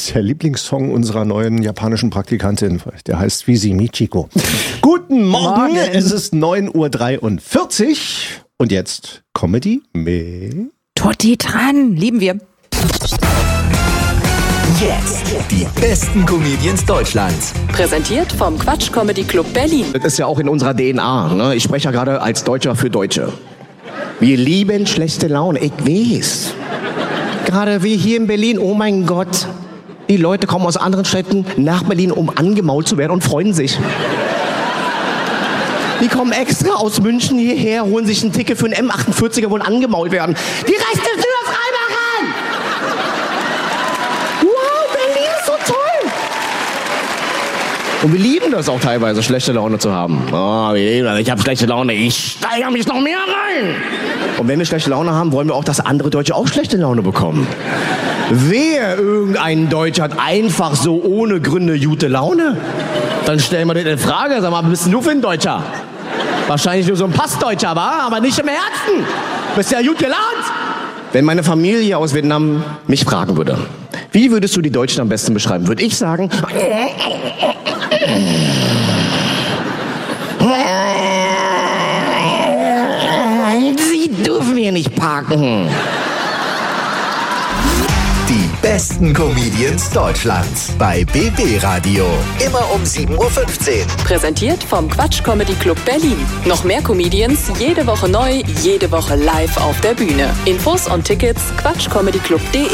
ist der Lieblingssong unserer neuen japanischen Praktikantin. Der heißt Visi Michiko. Guten Morgen, es ist 9.43 Uhr und jetzt Comedy mit Tutti dran, lieben wir. Jetzt die besten Comedians Deutschlands. Präsentiert vom Quatsch Comedy Club Berlin. Das ist ja auch in unserer DNA. Ne? Ich spreche ja gerade als Deutscher für Deutsche. Wir lieben schlechte Laune, ich weiß. Gerade wie hier in Berlin, oh mein Gott. Die Leute kommen aus anderen Städten nach Berlin, um angemault zu werden und freuen sich. Die kommen extra aus München hierher, holen sich ein Ticket für einen M48er, wollen angemault werden. Die rechte Tür frei machen! Wow, Berlin ist so toll! Und wir lieben das auch teilweise, schlechte Laune zu haben. Oh, ich habe schlechte Laune, ich steigere mich noch mehr rein. Und wenn wir schlechte Laune haben, wollen wir auch, dass andere Deutsche auch schlechte Laune bekommen. Wer irgendein Deutscher hat einfach so ohne Gründe gute Laune? Dann stellen wir den in Frage, sag mal, bist du für ein Deutscher? Wahrscheinlich nur so ein Passdeutscher, aber nicht im Herzen. Bist ja gut gelaunt. Wenn meine Familie aus Vietnam mich fragen würde, wie würdest du die Deutschen am besten beschreiben, würde ich sagen, Sie dürfen hier nicht parken. Die besten Comedians Deutschlands bei BB Radio. Immer um 7.15 Uhr. Präsentiert vom Quatsch Comedy Club Berlin. Noch mehr Comedians, jede Woche neu, jede Woche live auf der Bühne. Infos und Tickets quatschcomedyclub.de.